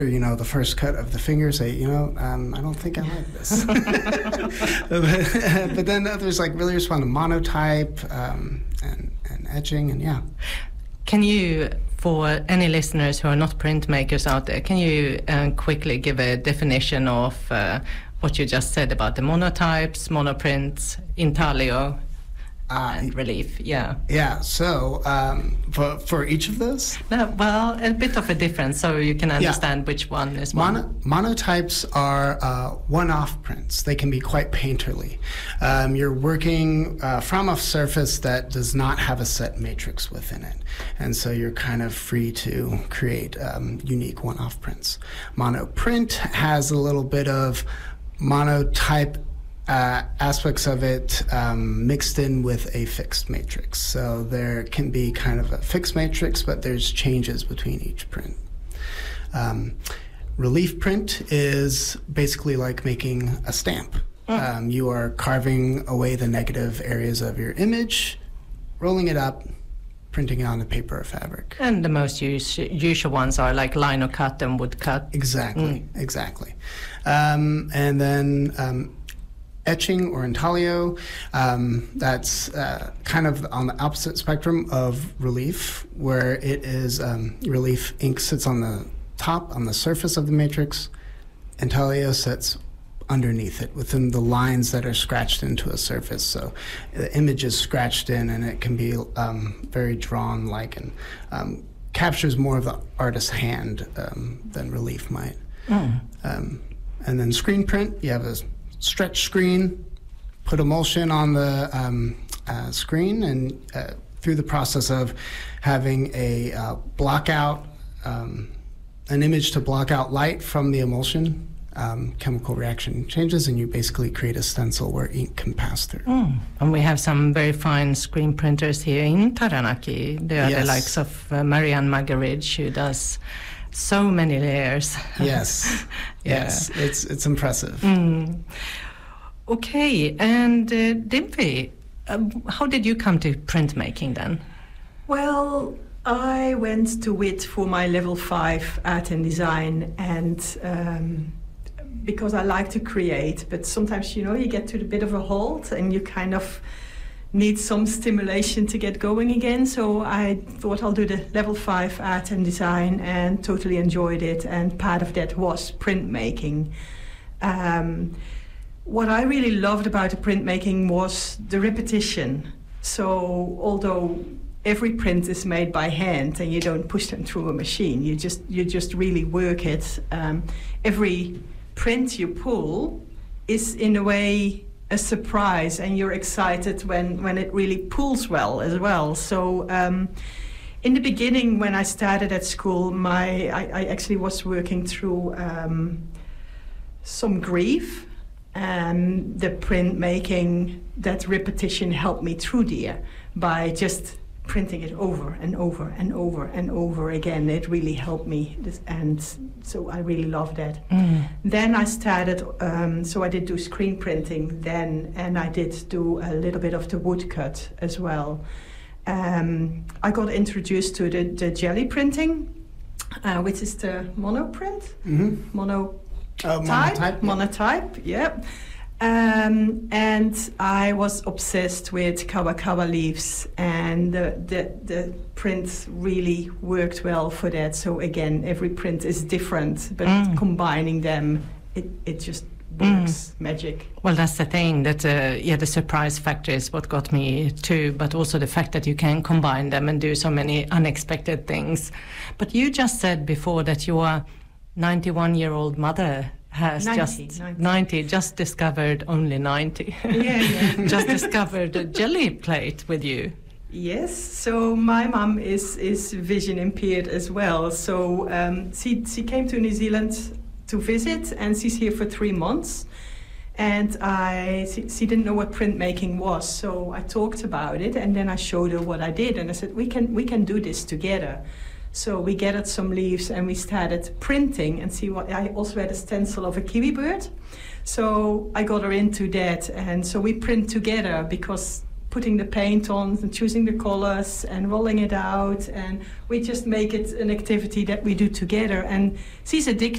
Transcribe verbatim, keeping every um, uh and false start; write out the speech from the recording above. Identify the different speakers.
Speaker 1: you know, the first cut of the finger, say, you know, um, I don't think I like this. but, but then others like really respond to monotype um, and, and etching, and yeah.
Speaker 2: Can you, for any listeners who are not printmakers out there, can you uh, quickly give a definition of uh, what you just said about the monotypes, monoprints, intaglio, uh, and relief? Yeah.
Speaker 1: Yeah. So um, for for each of those,
Speaker 2: no, well, a bit of a difference, so you can understand yeah. which one is
Speaker 1: Mono,
Speaker 2: one.
Speaker 1: Monotypes are uh, one-off prints. They can be quite painterly. Um, you're working uh, from a surface that does not have a set matrix within it, and so you're kind of free to create um, unique one-off prints. Monoprint has a little bit of monotype Uh, aspects of it um, mixed in with a fixed matrix. So there can be kind of a fixed matrix, but there's changes between each print. Um, relief print is basically like making a stamp. Mm. Um, you are carving away the negative areas of your image, rolling it up, printing it on a paper or fabric.
Speaker 2: And the most us- usual ones are like lino cut and wood cut.
Speaker 1: Exactly,
Speaker 2: mm.
Speaker 1: exactly. Um, and then um, etching or intaglio, um, that's uh, kind of on the opposite spectrum of relief, where it is um, relief ink sits on the top, on the surface of the matrix. Intaglio sits underneath it, within the lines that are scratched into a surface. So the image is scratched in, and it can be um, very drawn-like and um, captures more of the artist's hand um, than relief might. Mm. Um, and then screen print, you have a stretch screen, put emulsion on the um, uh, screen, and uh, through the process of having a uh, block out, um, an image to block out light from the emulsion, um, chemical reaction changes, and you basically create a stencil where ink can pass through.
Speaker 2: Mm. And we have some very fine screen printers here in Taranaki. They are yes. the likes of uh, Marianne Magaridge, who does so many layers.
Speaker 1: Yes,
Speaker 2: yeah.
Speaker 1: yes, it's it's impressive.
Speaker 2: Mm. Okay, and uh, Dimphy, um, how did you come to printmaking then?
Speaker 3: Well, I went to W I T for my level five art and design, and um, because I like to create, but sometimes, you know, you get to a bit of a halt and you kind of need some stimulation to get going again. So I thought I'll do the level five art and design, and totally enjoyed it. And part of that was printmaking. Um, what I really loved about the printmaking was the repetition. So although every print is made by hand and you don't push them through a machine, you just you just really work it. Um, every print you pull is in a way a surprise, and you're excited when, when it really pulls well as well. So um, in the beginning, when I started at school, my I, I actually was working through um, some grief, and the printmaking, that repetition helped me through there by just printing it over and over and over and over again. It really helped me, and so I really loved that. Mm. Then I started, um, so I did do screen printing then, and I did do a little bit of the woodcut as well. Um, I got introduced to the, the jelly printing, uh, which is the monoprint,
Speaker 1: mm-hmm.
Speaker 3: mono
Speaker 1: uh,
Speaker 3: type,
Speaker 1: monotype,
Speaker 3: monotype, yeah. Um, and I was obsessed with kawakawa leaves, and the, the the print really worked well for that. So again, every print is different, but mm. combining them, it, it just works mm. magic.
Speaker 2: Well, that's the thing, that uh, yeah, the surprise factor is what got me too, but also the fact that you can combine them and do so many unexpected things. But you just said before that your ninety-one-year-old mother has
Speaker 3: ninety,
Speaker 2: just
Speaker 3: ninety.
Speaker 2: ninety just discovered only ninety
Speaker 3: yeah, yeah.
Speaker 2: just discovered a jelly plate with you.
Speaker 3: Yes, so my mum is is vision impaired as well, so um, she she came to New Zealand to visit, and she's here for three months, and I she, she didn't know what printmaking was, so I talked about it, and then I showed her what I did, and I said we can we can do this together. So we gathered some leaves and we started printing, and see what I also had a stencil of a kiwi bird. So I got her into that, and so we print together because putting the paint on and choosing the colors and rolling it out, and we just make it an activity that we do together. And she's addicted